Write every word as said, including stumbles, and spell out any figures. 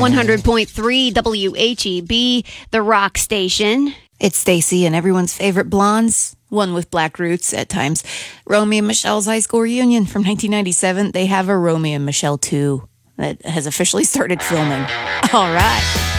one hundred point three W H E B, the rock station. It's Stacy and everyone's favorite blondes, one with black roots at times. Romy and Michelle's high school reunion from nineteen ninety-seven. They have a Romy and Michelle two that has officially started filming. All right.